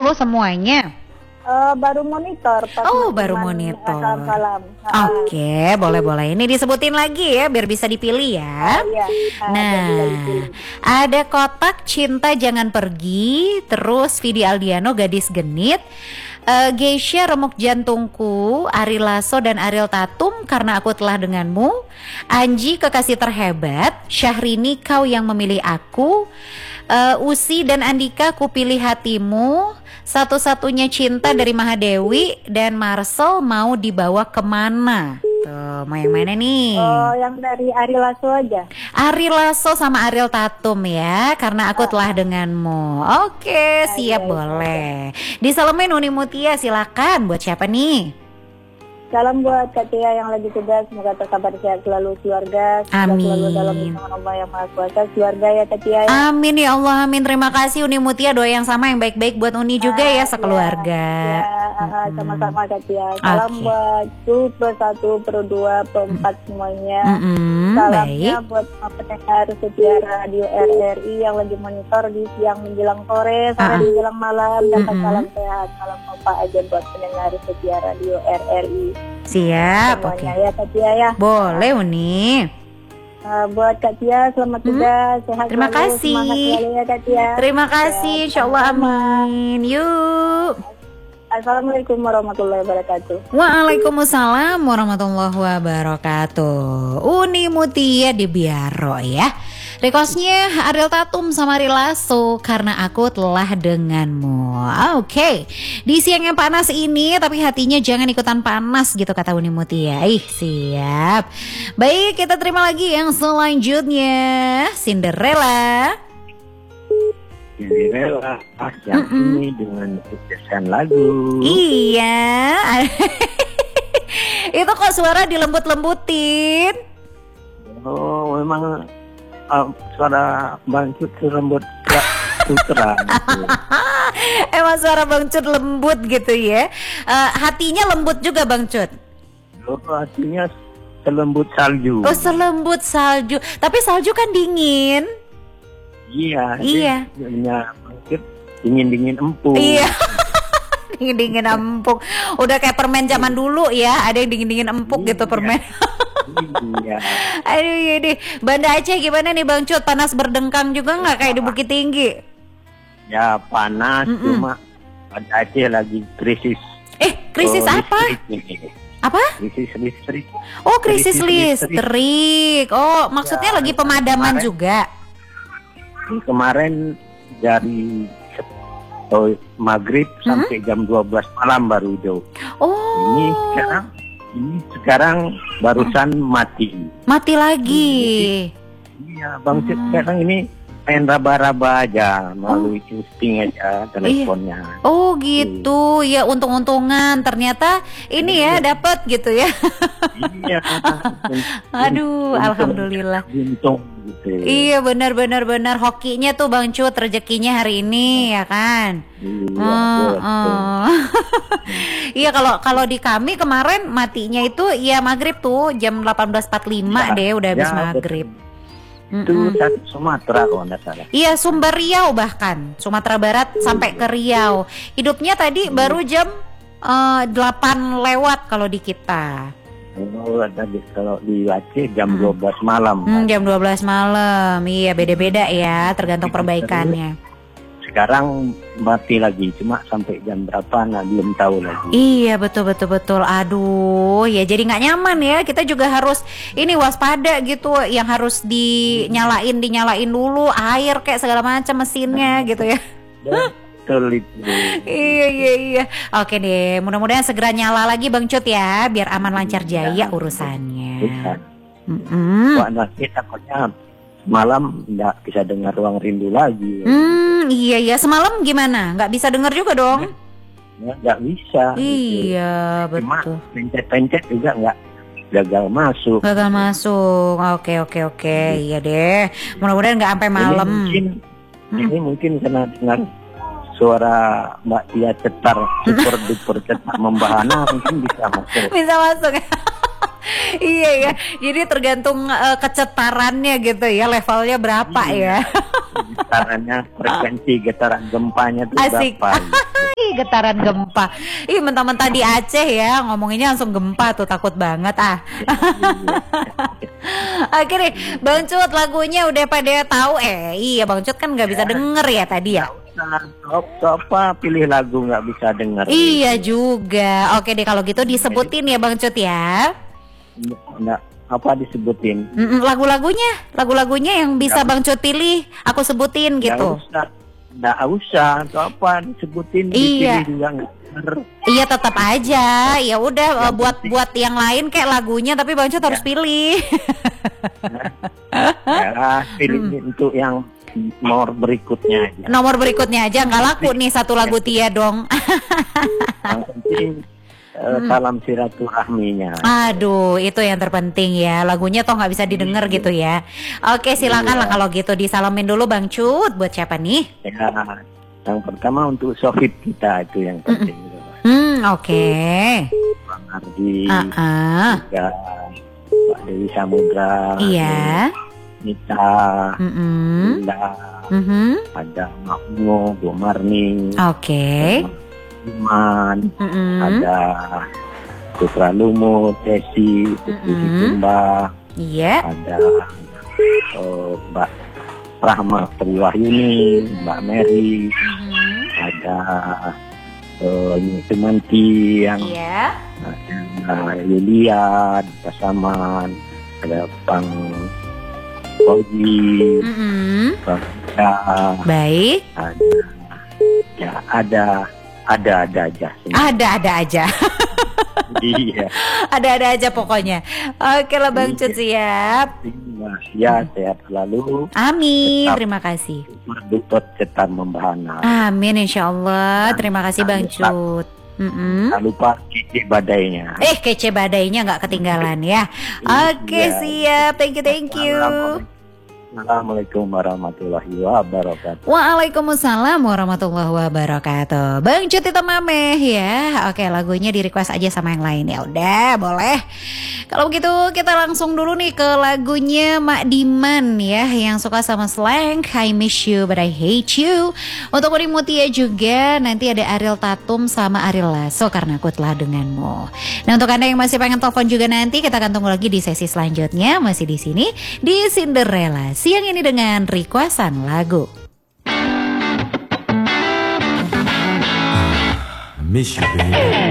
lo semuanya? Baru monitor. Baru monitor. Salam. Oke, boleh. Ini disebutin lagi ya, biar bisa dipilih ya. Iya. Ada kotak cinta jangan pergi, terus Vidi Aldiano gadis genit, Geisha remuk jantungku, Ari Lasso dan Ariel Tatum karena aku telah denganmu, Anji kekasih terhebat, Syahrini kau yang memilih aku, Usi dan Andika ku pilih hatimu, satu-satunya cinta dari Mahadewi, dan Marcel mau dibawa kemana? Tuh, mau yang mana nih? Yang dari Ari Lasso aja. Ari Lasso sama Ariel Tatum ya, karena aku telah denganmu. Oke, siap, boleh. Disalamin Uni Mutia, silakan. Buat siapa nih? Salam buat Kak Tia yang lagi tugas, semoga terkabar sehat selalu keluarga. Amin. Selalu dalam lindungan Allah yang Maha Kuasa, keluarga ya Kak Tia. Amin ya Allah, amin. Terima kasih Uni Mutia, doa yang sama yang baik-baik buat Uni juga ya sekeluarga. Sama-sama Kak Tia. Salam buat per 1, per 2, per 4 semuanya. Salamnya buat pendengar setia Radio RRI yang lagi monitor di siang menjelang sore, menjelang malam. Dapat salam sehat, salam opa aja buat pendengar setia Radio RRI. Siap, oke. Ya Kak Tia ya. Boleh Uni. Buat Kak Tia selamat tugas, sehat terima selalu, kasih. Semangat selalu ya Kak Tia. Terima kasih, insyaallah amin. Yuk. Assalamualaikum warahmatullahi wabarakatuh. Waalaikumsalam warahmatullahi wabarakatuh. Uni Mutia di Biaro ya. Requestnya Ariel Tatum sama Ari Lasso karena aku telah denganmu. Oke. Di siang yang panas ini tapi hatinya jangan ikutan panas gitu kata Uni Mutia. Siap. Baik, kita terima lagi yang selanjutnya. Cinderella yang ini dengan suksesan lagu. Iya. Itu kok suara dilembut-lembutin. Oh, memang suara Bang Cut lembut sutra. Emang suara Bang Cut lembut gitu ya. Hatinya lembut juga Bang Cut. Hatinya selembut salju. Oh, selembut salju. Tapi salju kan dingin. Iya. Dingin empuk. Iya. Dingin empuk. Udah kayak permen zaman dulu ya. Ada yang dingin empuk gitu permen. Iya. Aduh iya deh. Banda Aceh gimana nih Bang Cut? Panas berdengkang juga nggak kayak di Bukit Tinggi? Ya panas, cuma Banda Aceh lagi krisis. Krisis apa? Apa? Krisis listrik. Oh, krisis listrik. Oh, maksudnya lagi pemadaman juga. Kemarin dari maghrib sampai jam 12 malam baru itu. Oh. Ini sekarang barusan mati. Mati lagi. Iya, Bang Cik sekarang ini main raba-raba aja melalui chatting aja teleponnya. Oh gitu. Ya untung-untungan ternyata ini ya dapat gitu ya. Iya. Aduh, alhamdulillah. Untung gitu. Iya benar hokinya tuh Bang Cut rezekinya hari ini ya kan. Iya kalau di kami kemarin matinya itu ya maghrib tuh jam 18.45 deh udah habis maghrib. Itu Sumatera kalau nggak salah. Iya Sumber Riau bahkan Sumatera Barat sampai ke Riau. Hidupnya tadi baru jam 8 lewat kalau di kita. Kalau di Aceh jam 12 malam. Jam 12 malam. Iya beda-beda ya tergantung perbaikannya. Sekarang mati lagi cuma sampai jam berapa belum tahu lagi. Iya betul. Aduh ya jadi nggak nyaman ya. Kita juga harus ini waspada gitu. Yang harus dinyalain dulu air kayak segala macam mesinnya gitu ya. Betul itu. Iya. Oke deh, mudah-mudahan segera nyala lagi Bang Cut ya, biar aman lancar jaya urusannya. Wah, nanti takutnya malam nggak bisa dengar Ruang Rindu lagi. Iya semalam gimana? Nggak bisa dengar juga dong? Nggak bisa. Iya gitu. betul. Cuma pencet juga nggak gagal masuk. Oke. Iya deh. Mudah-mudahan nggak sampai malam. Ini mungkin karena dengar suara Mbak Tia cetar super duper cetar membahana mungkin bisa masuk. Bisa masuk. Iya ya. Jadi tergantung kecetarannya gitu ya, levelnya berapa ya. Getarannya frekuensi getaran gempanya itu Asik. berapa. Gitu. Getaran gempa. Ih, mentah-mentah di Aceh ya, ngomonginnya langsung gempa tuh, takut banget ah. Oke deh, Bang Cut, lagunya udah pada tahu. Iya Bang Cut kan nggak bisa denger ya tadi ya. Apa pilih lagu nggak bisa denger? Iya juga. Oke deh kalau gitu disebutin ya Bang Cut ya. Nggak, apa disebutin? Lagu-lagunya yang bisa Bang Cut pilih, aku sebutin gitu. Nggak usah, atau apa disebutin, Iya. dipilih juga nggak denger. Iya tetap aja. Ya udah buat yang lain kayak lagunya, tapi Bang Cut harus pilih. Ya, pilih untuk yang nomor berikutnya aja. Nomor berikutnya aja nggak laku nih satu lagu Tia dong. Yang penting salam silaturahminya. Aduh, itu yang terpenting ya. Lagunya toh nggak bisa didengar gitu ya. Oke, silakan lah kalau gitu disalamin dulu Bang Cut. Buat siapa nih? Ya, yang pertama untuk sohib kita itu yang penting. Oke. Bang Ardi, juga Pak Dewi Samudra, Iya. Nita, Linda, ada Makmo, Bu Marni, Oke. Iman, ada Putra Lumut, Desi, Putri Tumba, Iya. ada Mbak Rahma Triwahyuni, Mbak Mary, ada Temanti yang ada Yulia, Pasaman, ada Bang Koji, Bang Ika, Baik. ada aja. Ada aja. Iya. Ada aja pokoknya. Oke lah Bang Cut, siap. Ya, sehat selalu. Amin. Terima kasih. Berdukut cetar membahana. Amin insyaallah. Terima kasih Bang Cut. Jangan lupa kece badainya. Kece badainya nggak ketinggalan ya. Oke, siap. Thank you. Assalamualaikum warahmatullahi wabarakatuh. Waalaikumsalam warahmatullahi wabarakatuh. Bang Cut itu Mameh ya. Oke, lagunya di request aja sama yang lain ya. Udah, boleh. Kalau begitu kita langsung dulu nih ke lagunya Mak Diman ya, yang suka sama slang I miss you but I hate you. Untuk Uri Mutia juga nanti ada Ariel Tatum sama Ariel Lasso karena aku telah denganmu. Nah, untuk Anda yang masih pengen telepon juga nanti kita akan tunggu lagi di sesi selanjutnya, masih di sini di Cinderella. Siang ini dengan requestan lagu. Miss you, baby.